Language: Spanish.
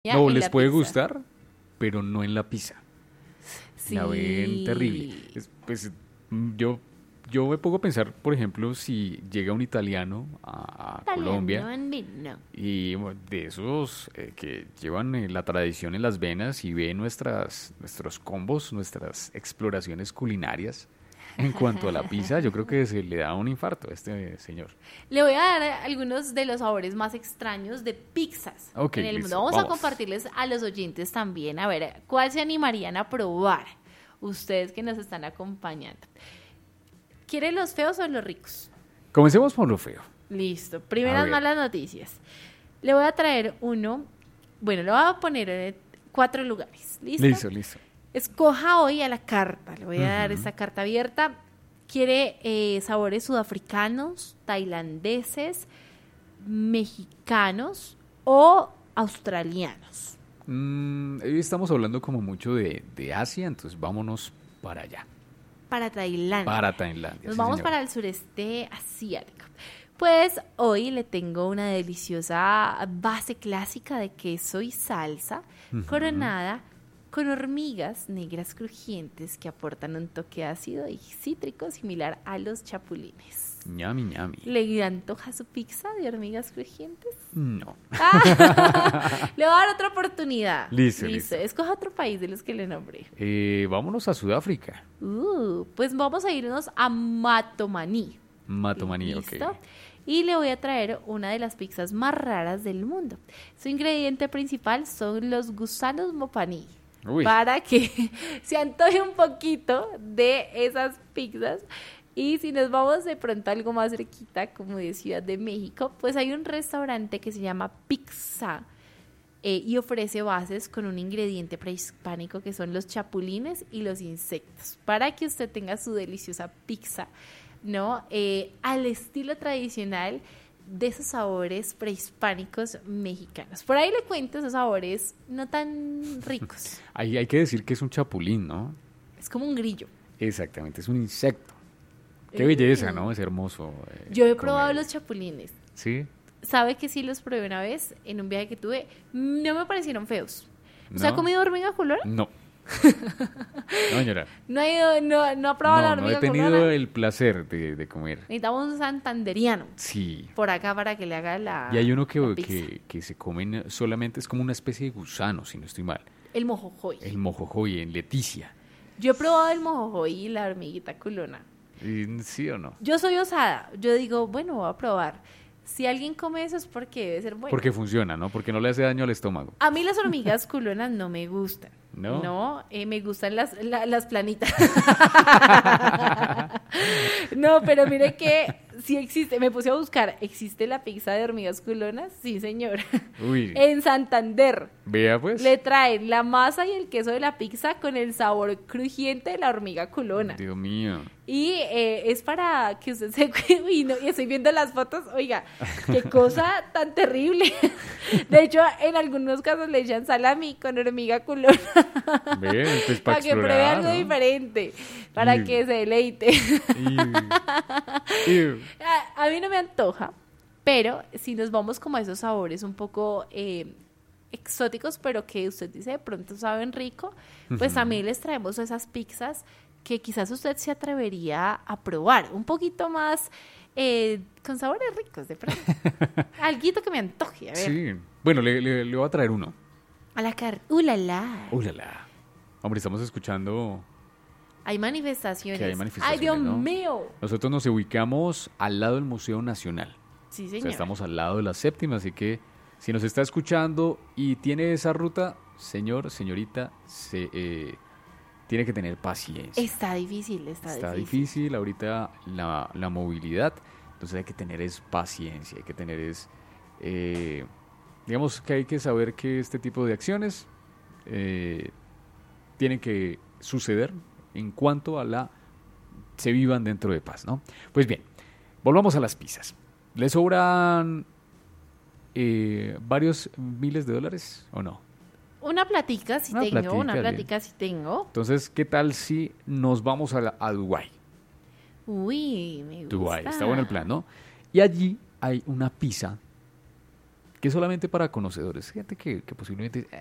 No, en les la puede pizza. gustar, pero no en la pizza. La ven terrible. Sí. Pues yo me pongo a pensar, por ejemplo, si llega un italiano a Colombia Italiano, no. y bueno, de esos que llevan la tradición en las venas y ve nuestros combos, nuestras exploraciones culinarias en cuanto a la pizza, yo creo que se le da un infarto a este señor. Le voy a dar algunos de los sabores más extraños de pizzas Ok, en el mundo. listo, Vamos a vamos. compartirles a los oyentes también, a ver, ¿cuál se animarían a probar? Ustedes que nos están acompañando. ¿Quieren los feos o los ricos? Comencemos por lo feo. Listo. A Primeras ver. malas noticias. Le voy a traer uno. Bueno, le voy a poner 4 lugares. ¿Listo? Listo, listo. Escoja hoy a la carta. Le voy a dar Ujú. esta carta abierta. ¿Quiere sabores sudafricanos, tailandeses, mexicanos o australianos? Hoy estamos hablando como mucho de Asia, entonces vámonos para allá, Para Tailandia. para Tailandia. Nos Sí, vamos señora. para el sureste asiático. Pues hoy le tengo una deliciosa base clásica de queso y salsa coronada con hormigas negras crujientes que aportan un toque ácido y cítrico similar a los chapulines. Ñami, ñami. ¿Le antoja su pizza de hormigas crujientes? No. Le voy a dar otra oportunidad. Listo, listo. Escoja otro país de los que le nombré. Vámonos a Sudáfrica. Pues vamos a irnos a Matomaní. Matomaní, ok. ¿Listo? Y le voy a traer una de las pizzas más raras del mundo. Su ingrediente principal son los gusanos mopaní. Uy. Para que se antoje un poquito de esas pizzas. Y si nos vamos de pronto a algo más cerquita, como de Ciudad de México, pues hay un restaurante que se llama Pizza y ofrece bases con un ingrediente prehispánico que son los chapulines y los insectos, para que usted tenga su deliciosa pizza, ¿no? Al estilo tradicional de esos sabores prehispánicos mexicanos. Por ahí le cuento esos sabores no tan ricos. Ahí hay que decir que es un chapulín, ¿no? Es como un grillo. Exactamente, es un insecto. Qué belleza, ¿no? Es hermoso. Yo he comer. probado los chapulines. ¿Sí? ¿Sabe que sí los probé una vez en un viaje que tuve? No me parecieron feos. ¿Usted ha ¿No? comido hormiga culona? No. No, señora. No ha ido, no ha probado la No, no hormiga he tenido culona. el placer de comer. Necesitamos un santanderiano Sí. por acá para que le haga la Y hay uno la pizza. que se comen solamente, es como una especie de gusano, si no estoy mal. El mojojoy. El mojojoy en Leticia. Yo he probado el mojojoy y la hormiguita culona. ¿Sí o no? Yo soy osada. Yo digo, bueno, voy a probar. Si alguien come eso es porque debe ser bueno. Porque funciona, ¿no? Porque no le hace daño al estómago. A mí las hormigas culonas no me gustan. ¿No? No, me gustan las planitas. No, pero mire que sí existe. Me puse a buscar. ¿Existe la pizza de hormigas culonas? Sí, señor. Uy, En Santander. vea pues. Le traen la masa y el queso de la pizza con el sabor crujiente de la hormiga culona. Dios mío. Y es para que usted se cuide. Y, no, y estoy viendo las fotos. Oiga, qué cosa tan terrible. De hecho, en algunos casos le echan salami con hormiga culona. Ve, pues para Para que pruebe explorar, algo ¿no? diferente. Para Iu. que se deleite. Iu. A mí no me antoja. Pero si nos vamos como a esos sabores un poco exóticos, pero que usted dice de pronto saben rico, pues también les traemos esas pizzas que quizás usted se atrevería a probar. Un poquito más con sabores ricos, de pronto. Alguito que me antoje, a ver. Sí. Bueno, le voy a traer uno. A la carta. La, la. ¡Ulala! Hombre, estamos escuchando Hay manifestaciones. que hay ¡Ay, manifestaciones, Dios ¿no? mío! Nosotros nos ubicamos al lado del Museo Nacional. Sí, O sea, señor. estamos al lado de la séptima, así que si nos está escuchando y tiene esa ruta, señor, señorita, tiene que tener paciencia. Está difícil, Está difícil ahorita la movilidad, entonces hay que tener paciencia, hay que tener digamos que hay que saber que este tipo de acciones tienen que suceder en cuanto a se vivan dentro de paz, ¿no? Pues bien, volvamos a las pizzas. ¿Le sobran varios miles de dólares o no? Una platica si Una tengo, una platica, platica si tengo. Entonces, ¿qué tal si nos vamos a Dubái? Uy, me gusta. Dubái, está bueno el plan, ¿no? Y allí hay una pizza que es solamente para conocedores, gente que posiblemente